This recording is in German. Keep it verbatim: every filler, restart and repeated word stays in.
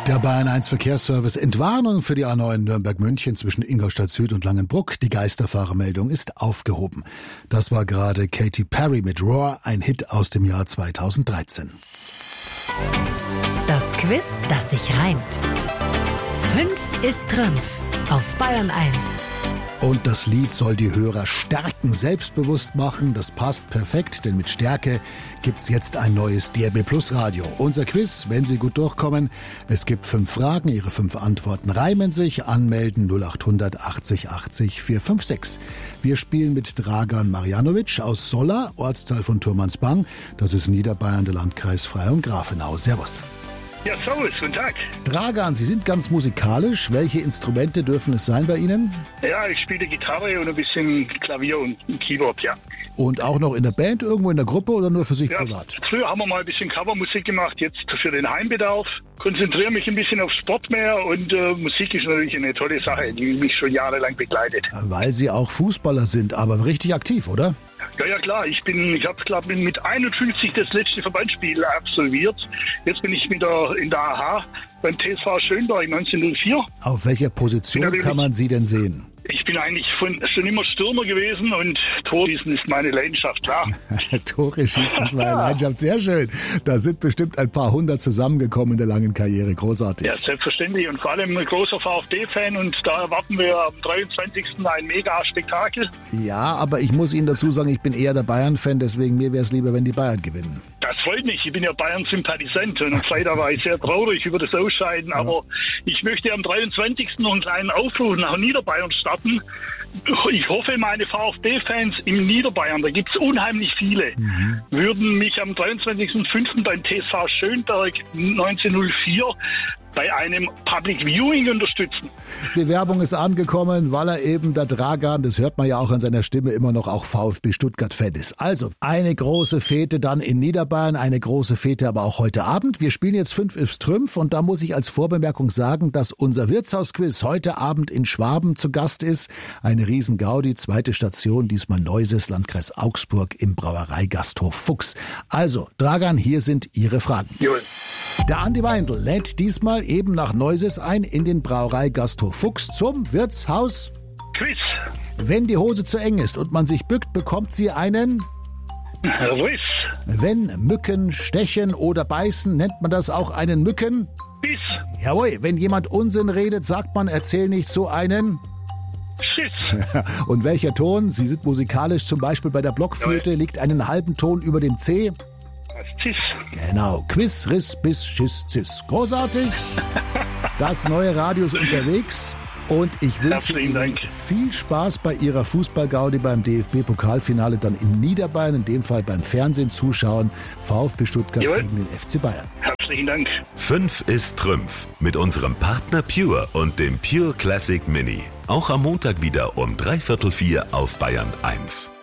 Der Bayern eins Verkehrsservice. Entwarnung für die A neun Nürnberg-München zwischen Ingolstadt Süd und Langenbruck. Die Geisterfahrermeldung ist aufgehoben. Das war gerade Katy Perry mit Roar, ein Hit aus dem Jahr zweitausenddreizehn. Das Quiz, das sich reimt. Fünf ist Trümpf auf Bayern eins. Und das Lied soll die Hörer stärken, selbstbewusst machen. Das passt perfekt, denn mit Stärke gibt's jetzt ein neues D A B Plus Radio. Unser Quiz, wenn Sie gut durchkommen. Es gibt fünf Fragen, Ihre fünf Antworten reimen sich. Anmelden null acht hundert achtzig achtzig vier fünf sechs. Wir spielen mit Dragan Marjanovic aus Solla, Ortsteil von Turmansbang. Das ist Niederbayern, der Landkreis Freie und Grafenau. Servus. Ja, servus, guten Tag. Dragan, Sie sind ganz musikalisch. Welche Instrumente dürfen es sein bei Ihnen? Ja, ich spiele Gitarre und ein bisschen Klavier und Keyboard, ja. Und auch noch in der Band, irgendwo in der Gruppe oder nur für sich ja, privat? Früher haben wir mal ein bisschen Covermusik gemacht, jetzt für den Heimbedarf. Konzentriere mich ein bisschen auf Sport mehr und äh, Musik ist natürlich eine tolle Sache, die mich schon jahrelang begleitet. Weil Sie auch Fußballer sind, aber richtig aktiv, oder? Ja, ja klar, ich bin, ich habe glaube mit einundfünfzig das letzte Verbandsspiel absolviert. Jetzt bin ich wieder in der A H beim T S V Schönberg neunzehnhundertvier. Auf welcher Position kann man Sie denn sehen? Ich bin eigentlich von, schon immer Stürmer gewesen und Torschießen ist meine Leidenschaft, klar. Tore schießen ist meine Leidenschaft, sehr schön. Da sind bestimmt ein paar hundert zusammengekommen in der langen Karriere, großartig. Ja, selbstverständlich und vor allem ein großer VfB-Fan und da erwarten wir am dreiundzwanzigsten ein Mega-Spektakel. Ja, aber ich muss Ihnen dazu sagen, ich bin eher der Bayern-Fan, deswegen mir wäre es lieber, wenn die Bayern gewinnen. Das freut mich, ich bin ja Bayern-Sympathisant und am Freitag war ich sehr traurig über das Ausscheiden, ja. Aber ich möchte am dreiundzwanzigsten noch einen kleinen Aufruf nach Niederbayern starten. Ich hoffe, meine VfB-Fans im Niederbayern, da gibt es unheimlich viele, mhm. würden mich am dreiundzwanzigsten fünften beim T S V Schönberg neunzehnhundertvier bei einem Public Viewing unterstützen. Die Werbung ist angekommen, weil er eben der Dragan, das hört man ja auch an seiner Stimme, immer noch auch VfB Stuttgart-Fan ist. Also eine große Fete dann in Niederbayern, eine große Fete aber auch heute Abend. Wir spielen jetzt fünf ist Trümpf und da muss ich als Vorbemerkung sagen, dass unser Wirtshausquiz heute Abend in Schwaben zu Gast ist. Eine riesen Gaudi, zweite Station, diesmal Neuses, Landkreis Augsburg im Brauereigasthof Fuchs. Also, Dragan, hier sind Ihre Fragen. Jawohl. Der Andi Weindl lädt diesmal eben nach Neuses ein in den Brauereigasthof Fuchs zum Wirtshaus Quiz. Wenn die Hose zu eng ist und man sich bückt, bekommt sie einen Riss. Wenn Mücken stechen oder beißen, nennt man das auch einen Mücken Biss. Jawohl, wenn jemand Unsinn redet, sagt man, erzähl nicht so einen Schiss. Und welcher Ton? Sie sind musikalisch, zum Beispiel bei der Blockflöte, liegt einen halben Ton über dem C. Cis. Genau, Quiz, Riss, Biss, Schiss, Ziss. Großartig. Das neue Radio ist unterwegs und ich wünsche Ihnen Dank. Viel Spaß bei Ihrer Fußballgaudi beim D F B-Pokalfinale dann in Niederbayern, in dem Fall beim Fernsehen zuschauen. VfB Stuttgart Jawohl. Gegen den F C Bayern. Herzlichen Dank. Fünf ist Trümpf mit unserem Partner Pure und dem Pure Classic Mini. Auch am Montag wieder um dreiviertel vier auf Bayern eins.